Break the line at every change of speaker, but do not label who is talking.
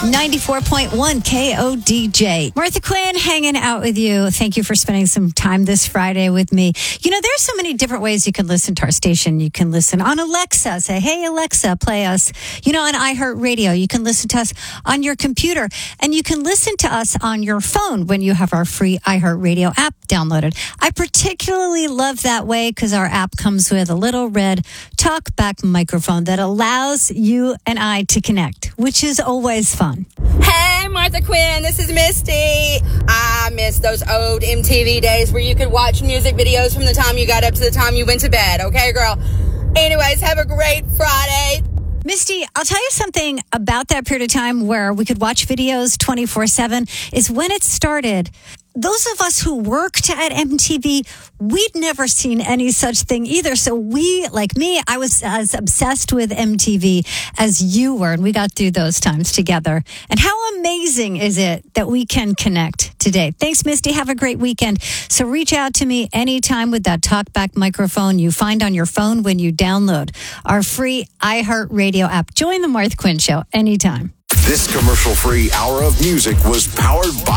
94.1 KODJ. Martha Quinn hanging out with you. Thank you for spending some time this Friday with me. You know, there's so many different ways you can listen to our station. You can listen on Alexa. Say, hey, Alexa, play us. You know, on iHeartRadio. You can listen to us on your computer. And you can listen to us on your phone when you have our free iHeartRadio app downloaded. I particularly love that way because our app comes with a little red talkback microphone that allows you and I to connect, which is always fun.
Hey, Martha Quinn, this is Misty. I miss those old MTV days where you could watch music videos from the time you got up to the time you went to bed. Okay, girl? Anyways, have a great Friday.
Misty, I'll tell you something about that period of time where we could watch videos 24/7 is when it started. Those of us who worked at MTV, we'd never seen any such thing either. So we, like me, I was as obsessed with MTV as you were, and we got through those times together. And how amazing is it that we can connect today? Thanks, Misty. Have a great weekend. So reach out to me anytime with that talkback microphone you find on your phone when you download our free iHeartRadio app. Join the Martha Quinn Show anytime.
This commercial-free hour of music was powered by